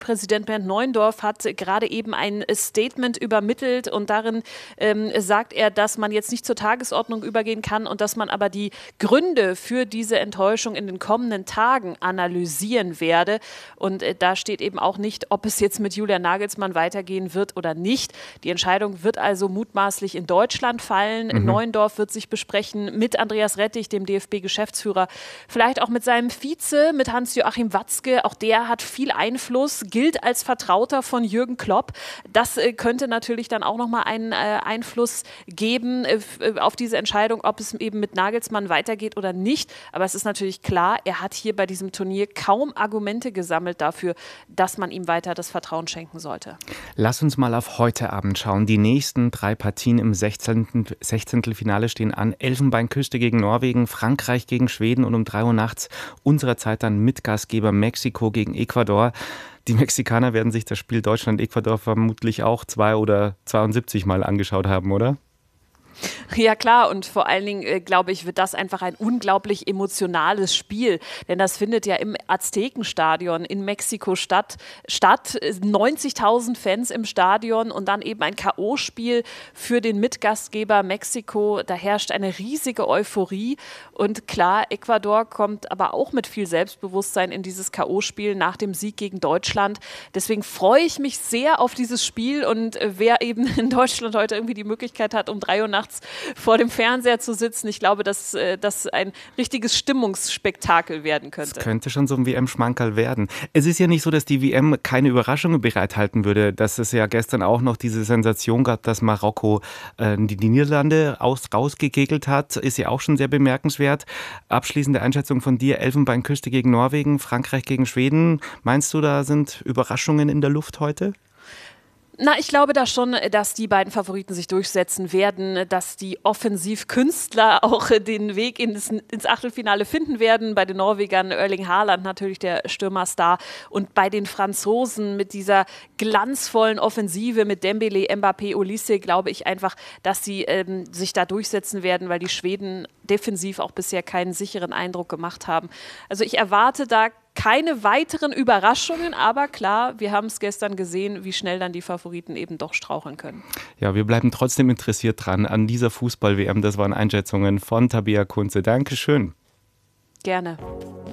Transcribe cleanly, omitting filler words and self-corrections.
Präsident Bernd Neuendorf hat gerade eben ein Statement übermittelt und darin sagt er, dass man jetzt nicht zur Tagesordnung übergehen kann und dass man aber die Gründe für diese Enttäuschung in den kommenden Tagen analysieren werde. Und da steht eben auch nicht, ob es jetzt mit Julian Nagelsmann weitergehen wird oder nicht. Die Entscheidung wird also mutmaßlich in Deutschland fallen. Neuendorf wird sich besprechen mit Andreas Rettich, dem DFB-Geschäftsführer, vielleicht auch mit seinem Vize, mit Hans-Joachim Watzke. Auch der hat viel Einfluss, gilt als Vertrauter von Jürgen Klopp. Das könnte natürlich dann auch nochmal einen Einfluss geben auf diese Entscheidung, ob es eben mit Nagelsmann weitergeht oder nicht. Aber es ist natürlich klar, er hat hier bei diesem Turnier kaum Argumente gesammelt dafür, dass man ihm weiter das Vertrauen schenken sollte. Lass uns mal auf heute Abend schauen. Die nächsten 3 Partien im 16. Finale stehen an. Elfenbeinküste gegen Norwegen, Frankreich gegen Schweden und um 3 Uhr nachts unserer Zeit dann Mitgastgeber Mexiko gegen Ecuador. Die Mexikaner werden sich das Spiel Deutschland-Ecuador vermutlich auch 2 oder 72 Mal angeschaut haben, oder? Ja klar, und vor allen Dingen, glaube ich, wird das einfach ein unglaublich emotionales Spiel, denn das findet ja im Aztekenstadion in Mexiko statt. 90.000 Fans im Stadion und dann eben ein K.O.-Spiel für den Mitgastgeber Mexiko. Da herrscht eine riesige Euphorie und klar, Ecuador kommt aber auch mit viel Selbstbewusstsein in dieses K.O.-Spiel nach dem Sieg gegen Deutschland. Deswegen freue ich mich sehr auf dieses Spiel und wer eben in Deutschland heute irgendwie die Möglichkeit hat, um 3 Uhr nachts vor dem Fernseher zu sitzen. Ich glaube, dass das ein richtiges Stimmungsspektakel werden könnte. Das könnte schon so ein WM-Schmankerl werden. Es ist ja nicht so, dass die WM keine Überraschungen bereithalten würde. Dass es ja gestern auch noch diese Sensation gab, dass Marokko die Niederlande rausgekegelt hat, ist ja auch schon sehr bemerkenswert. Abschließende Einschätzung von dir, Elfenbeinküste gegen Norwegen, Frankreich gegen Schweden. Meinst du, da sind Überraschungen in der Luft heute? Na, ich glaube da schon, dass die beiden Favoriten sich durchsetzen werden, dass die Offensivkünstler auch den Weg ins Achtelfinale finden werden. Bei den Norwegern Erling Haaland natürlich der Stürmerstar und bei den Franzosen mit dieser glanzvollen Offensive mit Dembélé, Mbappé, Olise glaube ich einfach, dass sie sich da durchsetzen werden, weil die Schweden defensiv auch bisher keinen sicheren Eindruck gemacht haben. Also ich erwarte da keine weiteren Überraschungen, aber klar, wir haben es gestern gesehen, wie schnell dann die Favoriten eben doch straucheln können. Ja, wir bleiben trotzdem interessiert dran an dieser Fußball-WM. Das waren Einschätzungen von Tabea Kunze. Dankeschön. Gerne.